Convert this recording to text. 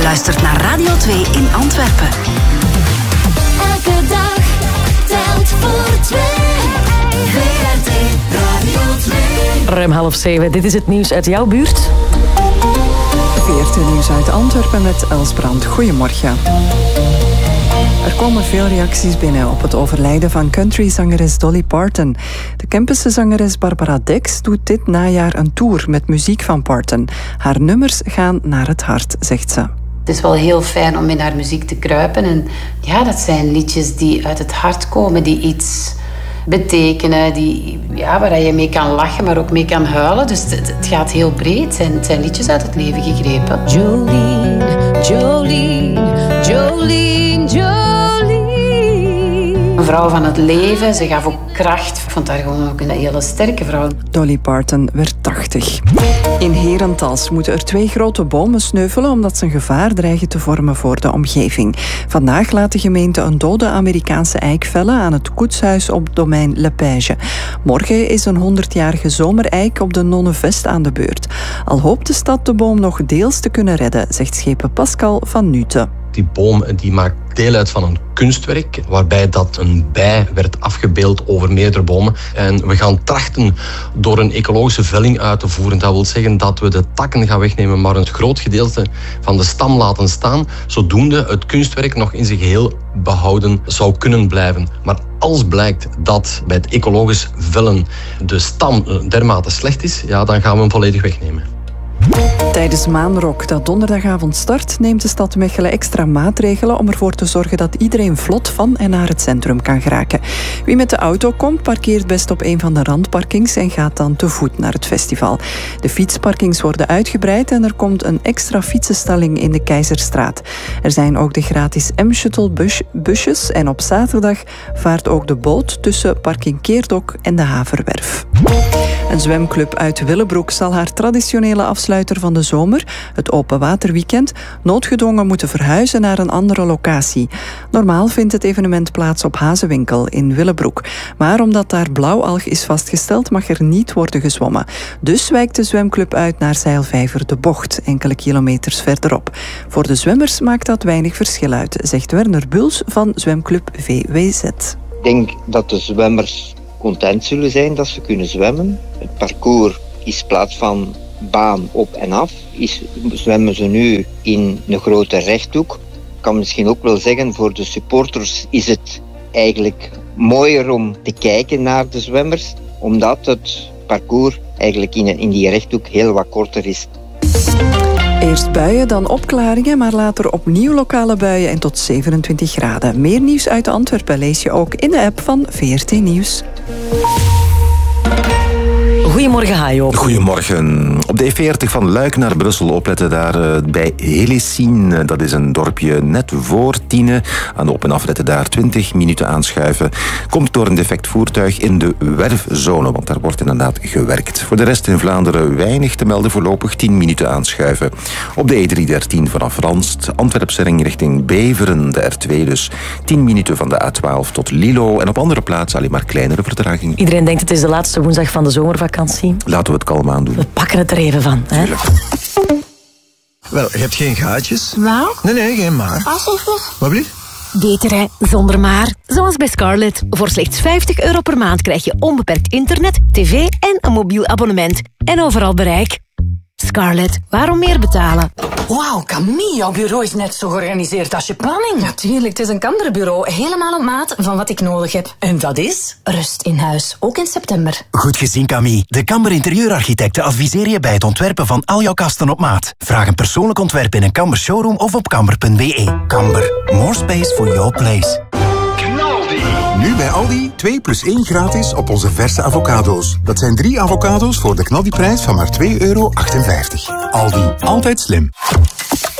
luistert naar Radio 2 in Antwerpen. Elke dag telt voor 2. VRT Radio 2. Ruim 6:30. Dit is het nieuws uit jouw buurt. VRT Nieuws uit Antwerpen met Els Brand. Goedemorgen. Er komen veel reacties binnen op het overlijden van countryzangeres Dolly Parton. De Kempische zangeres Barbara Dex doet dit najaar een tour met muziek van Parton. Haar nummers gaan naar het hart, zegt ze. Het is wel heel fijn om in haar muziek te kruipen. En ja, dat zijn liedjes die uit het hart komen, die iets betekenen, waar je mee kan lachen, maar ook mee kan huilen. Dus het gaat heel breed. Het zijn liedjes uit het leven gegrepen. Jolene, Jolene, Jolene, Jolene. Een vrouw van het leven. Ze gaf ook kracht. Ik vond haar gewoon ook een hele sterke vrouw. Dolly Parton werd 80. In Herentals moeten er 2 grote bomen sneuvelen omdat ze een gevaar dreigen te vormen voor de omgeving. Vandaag laat de gemeente een dode Amerikaanse eik vellen aan het koetshuis op domein Le Page. Morgen is een 100-jarige zomereik op de Nonnevest aan de beurt. Al hoopt de stad de boom nog deels te kunnen redden, zegt schepen Pascal van Nute. Die boom die maakt deel uit van een kunstwerk waarbij dat een bij werd afgebeeld over meerdere bomen. En we gaan trachten door een ecologische velling uit te voeren. Dat wil zeggen dat we de takken gaan wegnemen, maar een groot gedeelte van de stam laten staan, zodoende het kunstwerk nog in zijn geheel behouden zou kunnen blijven. Maar als blijkt dat bij het ecologisch vellen de stam dermate slecht is, ja, dan gaan we hem volledig wegnemen. Tijdens Maanrok, dat donderdagavond start, neemt de stad Mechelen extra maatregelen om ervoor te zorgen dat iedereen vlot van en naar het centrum kan geraken. Wie met de auto komt, parkeert best op een van de randparkings en gaat dan te voet naar het festival. De fietsparkings worden uitgebreid en er komt een extra fietsenstalling in de Keizerstraat. Er zijn ook de gratis M-shuttle busjes en op zaterdag vaart ook de boot tussen parking Keerdok en de Haverwerf. Een zwemclub uit Willebroek zal haar traditionele afsluiter van de zomer, het open waterweekend, noodgedwongen moeten verhuizen naar een andere locatie. Normaal vindt het evenement plaats op Hazewinkel in Willebroek. Maar omdat daar blauwalg is vastgesteld, mag er niet worden gezwommen. Dus wijkt de zwemclub uit naar Zeilvijver de Bocht, enkele kilometers verderop. Voor de zwemmers maakt dat weinig verschil uit, zegt Werner Buls van zwemclub VWZ. Ik denk dat de zwemmers content zullen zijn dat ze kunnen zwemmen. Het parcours is in plaats van baan op en af. Zwemmen ze nu in een grote rechthoek. Ik kan misschien ook wel zeggen, voor de supporters is het eigenlijk mooier om te kijken naar de zwemmers, omdat het parcours eigenlijk in die rechthoek heel wat korter is. Eerst buien, dan opklaringen, maar later opnieuw lokale buien en tot 27 graden. Meer nieuws uit Antwerpen lees je ook in de app van VRT Nieuws. Goedemorgen, Hajo. Goedemorgen. Op de E40 van Luik naar Brussel opletten daar bij Helissien. Dat is een dorpje net voor Tiene. Aan de op- en afritten daar 20 minuten aanschuiven. Komt door een defect voertuig in de werfzone, want daar wordt inderdaad gewerkt. Voor de rest in Vlaanderen weinig te melden, voorlopig 10 minuten aanschuiven. Op de E313 vanaf Ranst, Antwerpse ring richting Beveren, de R2 dus. 10 minuten van de A12 tot Lilo en op andere plaatsen alleen maar kleinere vertragingen. Iedereen denkt het is de laatste woensdag van de zomervakantie. Laten we het kalm aan doen. We pakken het er even van. Hè? Wel, je hebt geen gaatjes? Nou? Nee, geen maar. Wat blieft? Beter hè, zonder maar. Zoals bij Scarlett. Voor slechts €50 per maand krijg je onbeperkt internet, tv en een mobiel abonnement. En overal bereik. Scarlett, waarom meer betalen? Wauw, Camille, jouw bureau is net zo georganiseerd als je planning. Natuurlijk, het is een Kanderbureau. Helemaal op maat van wat ik nodig heb. En dat is? Rust in huis, ook in september. Goed gezien, Camille. De Kamber Interieurarchitecten adviseren je bij het ontwerpen van al jouw kasten op maat. Vraag een persoonlijk ontwerp in een Kamber showroom of op kamber.be. Kamber, more space for your place. Nu bij Aldi 2+1 gratis op onze verse avocado's. Dat zijn 3 avocado's voor de knaldiprijs van maar €2,58. Aldi, altijd slim.